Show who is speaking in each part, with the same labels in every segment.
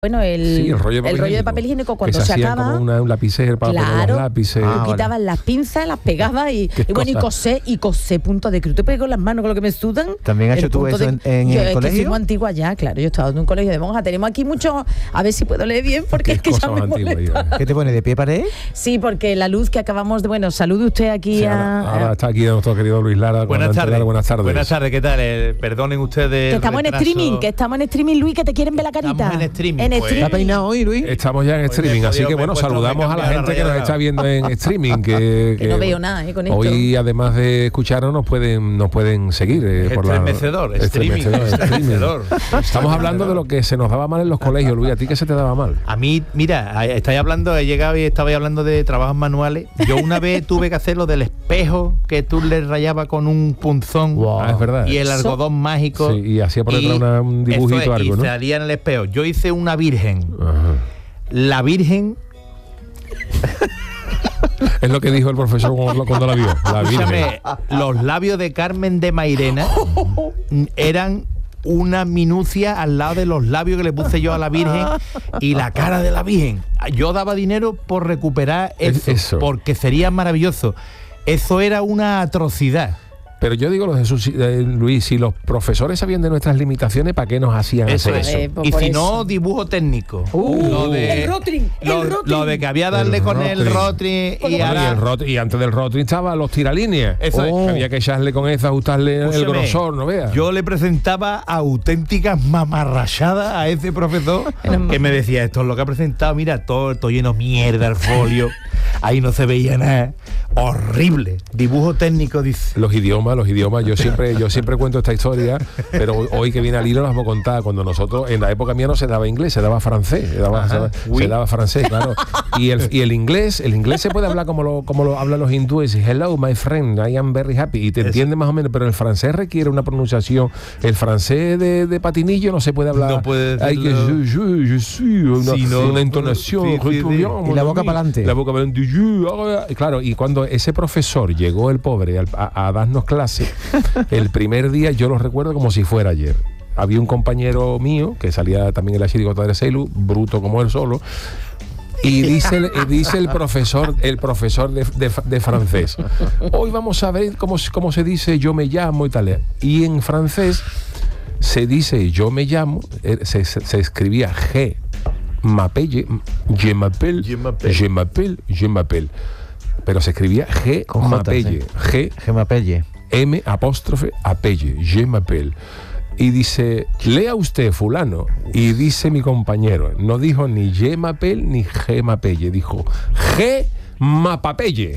Speaker 1: Bueno, el rollo de papel higiénico cuando se acaba,
Speaker 2: como un lapicero para poner los lápices.
Speaker 1: Quitaban las pinzas, las pegaba y cosé punto de cruz. Te pego las manos con lo que me sudan.
Speaker 3: ¿También has hecho tú eso en el colegio?
Speaker 1: Soy muy antigua ya, claro. Yo he estado en un colegio de monjas. Tenemos aquí mucho. A ver si puedo leer bien porque es que ya me molesta.
Speaker 3: ¿Qué te pone, de pie pared?
Speaker 1: Sí, porque la luz que acabamos de... Bueno, salude usted aquí
Speaker 2: ahora está aquí nuestro querido Luis Lara.
Speaker 4: Buenas tardes.
Speaker 2: Buenas tardes.
Speaker 4: Buenas tardes, ¿qué tal? Perdonen ustedes.
Speaker 1: Que estamos en streaming, Luis, que te quieren ver la carita.
Speaker 4: Estamos en streaming.
Speaker 3: ¿Está peinado hoy, Luis?
Speaker 2: Estamos ya en streaming, así que bueno, saludamos a la gente que nos está viendo en streaming. Que
Speaker 1: no veo nada con esto.
Speaker 2: Hoy, además de escucharnos, nos pueden seguir.
Speaker 4: Estremecedor.
Speaker 2: Estamos hablando de lo que se nos daba mal en los colegios, Luis. ¿A ti qué se te daba mal?
Speaker 4: A mí, mira, he llegado y estaba hablando de trabajos manuales. Yo una vez tuve que hacer lo del espejo, que tú le rayabas con un punzón.
Speaker 2: Es verdad.
Speaker 4: Y el algodón mágico.
Speaker 2: Sí, y hacía por detrás un dibujito o algo, ¿no?
Speaker 4: Y salía en el espejo. Yo hice una virgen.
Speaker 2: Ajá.
Speaker 4: La Virgen.
Speaker 2: Es lo que dijo el profesor cuando la vio. La Virgen.
Speaker 4: Escúchame, los labios de Carmen de Mairena eran una minucia al lado de los labios que le puse yo a la Virgen y la cara de la Virgen. Yo daba dinero por recuperar eso. Porque sería maravilloso. Eso era una atrocidad.
Speaker 2: Pero yo digo, Luis, si los profesores sabían de nuestras limitaciones, ¿para qué nos hacían hacer eso?
Speaker 4: Y si no, dibujo técnico.
Speaker 1: El Rotring.
Speaker 4: Lo de que había darle con el Rotring
Speaker 2: y antes del Rotring estaban los tiralíneas.
Speaker 4: Eso es.
Speaker 2: Había que echarle con eso, ajustarle el grosor, no veas.
Speaker 4: Yo le presentaba auténticas mamarrachadas a ese profesor que me decía, esto es lo que ha presentado, mira, todo lleno de mierda el folio. Ahí no se veía nada. Horrible. Dibujo técnico, dice.
Speaker 2: Los idiomas, yo siempre cuento esta historia, pero hoy que viene al hilo las vamos a contar. Cuando nosotros, en la época mía no se daba inglés, se daba francés. Se daba francés, claro. Y el inglés se puede hablar como lo hablan los hindúes. Hello, my friend, I am very happy. Y te entiende más o menos, pero el francés requiere una pronunciación. El francés de patinillo no se puede hablar.
Speaker 4: No puede decirlo.
Speaker 2: Hay que una entonación.
Speaker 3: Y la boca para adelante.
Speaker 2: La boca para adelante. Claro, y cuando ese profesor llegó, el pobre, a darnos clase, el primer día yo lo recuerdo como si fuera ayer. Había un compañero mío que salía también en la chirigota de Seilu, bruto como él solo, y dice el profesor de francés, hoy vamos a ver cómo se dice yo me llamo y tal. Y en francés se dice yo me llamo, se escribía G m'appelle, je m'appelle, pero se escribía G m'appelle,
Speaker 3: G m'appelle,
Speaker 2: M apóstrofe appelle, je m'appelle. Y dice, lea usted fulano. Y dice mi compañero, no dijo ni je m'appelle ni G m'appelle, dijo G m'apapelle.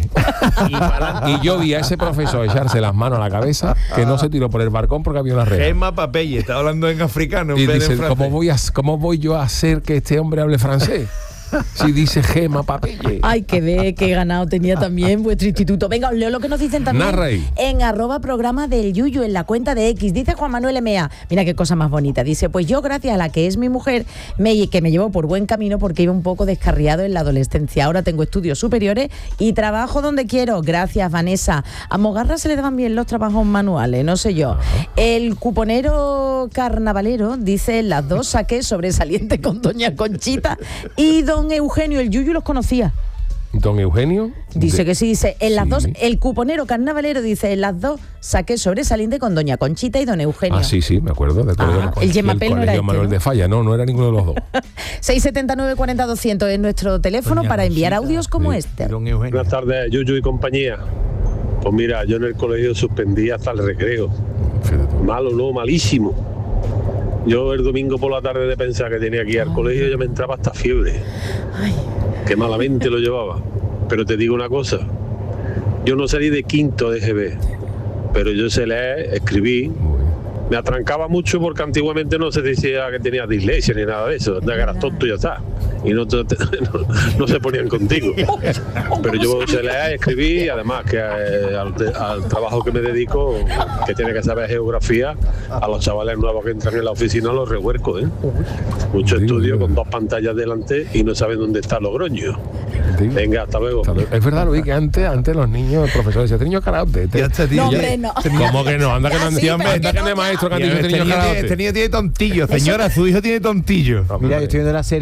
Speaker 2: Y yo vi a ese profesor echarse las manos a la cabeza, que no se tiró por el balcón porque había una red.
Speaker 4: G m'apapelle, está hablando en africano.
Speaker 2: Y dice, ¿cómo voy yo a hacer que este hombre hable francés? Si dice Gema Papelle.
Speaker 1: Ay, que ve qué ganado tenía también vuestro instituto. Venga, os leo lo que nos dicen también en @programa del Yuyu, en la cuenta de X. Dice Juan Manuel M.A. Mira qué cosa más bonita. Dice, pues yo, gracias a la que es mi mujer, que me llevó por buen camino porque iba un poco descarriado en la adolescencia. Ahora tengo estudios superiores y trabajo donde quiero. Gracias, Vanessa. A Mogarra se le daban bien los trabajos manuales, no sé yo. El cuponero carnavalero dice, las dos saqué sobresaliente con doña Conchita y don Eugenio, el Yuyu los conocía.
Speaker 2: ¿Don Eugenio?
Speaker 1: Dice que sí, dice, en las dos, el cuponero carnavalero dice, en las dos saqué sobresaliente con doña Conchita y don Eugenio.
Speaker 2: Ah, sí, me acuerdo.
Speaker 1: El Gemapel no era
Speaker 2: Manuel de Falla, no era ninguno de los dos.
Speaker 1: 679 40 200 es nuestro teléfono doña para enviar audios como este.
Speaker 5: Buenas tardes, Yuyu y compañía. Pues mira, yo en el colegio suspendí hasta el recreo. Malo, no, malísimo. Yo el domingo por la tarde de pensar que tenía que ir al colegio ya me entraba hasta fiebre. Ay. Que malamente lo llevaba. Pero te digo una cosa, yo no salí de quinto de GB, pero yo sé leer, escribí. Me atrancaba mucho porque antiguamente no se decía que tenía dislexia ni nada de eso, que eras tonto y ya está. Y no se ponían contigo. Pero yo sé leer, escribí, y además que al trabajo que me dedico, que tiene que saber geografía, a los chavales nuevos que entran en la oficina los revuelco, ¿eh? Mucho estudio con 2 pantallas delante y no saben dónde está Logroño. Venga, hasta luego.
Speaker 2: Es verdad, Luis, que antes los niños, el profesor decía, este niño karaoke.
Speaker 1: No, hombre, no.
Speaker 2: ¿Cómo que no? Anda que no entiende, anda que no es maestro que han dicho
Speaker 4: este niño tiene tontillo, señora, su hijo tiene tontillo.
Speaker 3: Mira, yo estoy viendo la serie